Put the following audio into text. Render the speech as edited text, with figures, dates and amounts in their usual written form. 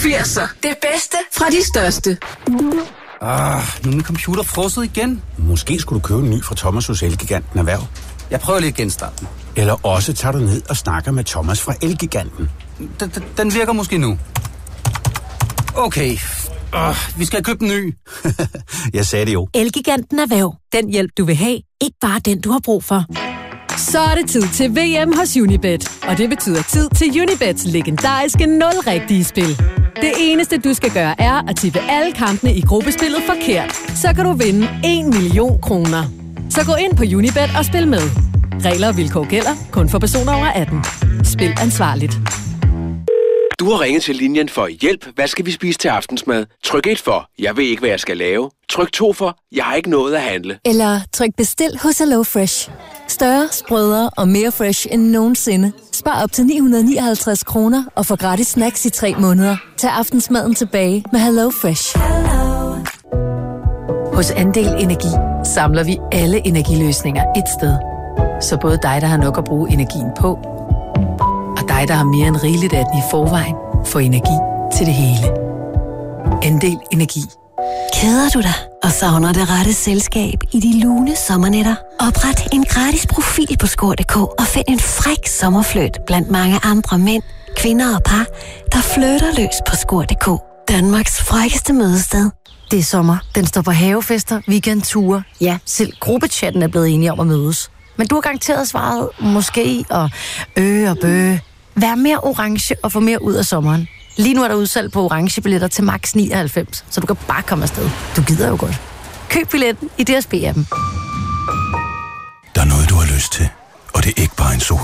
80'er. Det bedste fra de største. Nu er min computer frosset igen. Måske skulle du købe en ny fra Thomas hos Elgiganten Erhverv. Jeg prøver lige at genstarte den. Eller også tager du ned og snakker med Thomas fra Elgiganten. Den virker måske nu. Okay. Vi skal købe en ny. Jeg sagde det jo. Elgiganten Erhverv. Den hjælp, du vil have. Ikke bare den, du har brug for. Så er det tid til VM hos Unibet. Og det betyder tid til Unibets legendariske 0 rigtige spil. Det eneste, du skal gøre, er at tippe alle kampene i gruppespillet forkert. Så kan du vinde 1 million kroner. Så gå ind på Unibet og spil med. Regler og vilkår gælder. Kun for personer over 18. Spil ansvarligt. Du har ringet til linjen for hjælp. Hvad skal vi spise til aftensmad? Tryk 1 for, jeg ved ikke, hvad jeg skal lave. Tryk 2 for, jeg har ikke nået at handle. Eller tryk bestil hos HelloFresh. Større, sprødere og mere fresh end nogensinde. Spar op til 959 kroner og få gratis snacks i 3 måneder. Tag aftensmaden tilbage med HelloFresh. Hos Andel Energi samler vi alle energiløsninger et sted. Så både dig, der har nok at bruge energien på, og dig, der har mere end rigeligt af den i forvejen, får energi til det hele. Andel Energi. Keder du dig og savner det rette selskab i de lune sommernætter? Opret en gratis profil på Skor.dk og find en fræk sommerfløjt blandt mange andre mænd, kvinder og par, der flytter løs på Skor.dk. Danmarks frækkeste mødested. Det er sommer. Den står på havefester, weekendture. Ja, selv gruppechatten er blevet enige om at mødes. Men du har garanteret svaret måske og og bø. Vær mere orange og få mere ud af sommeren. Lige nu er der udsalg på orange billetter til max 99, så du kan bare komme afsted. Du gider jo godt. Køb billetten i DSB-appen. Der er noget, du har lyst til, og det er ikke bare en soda.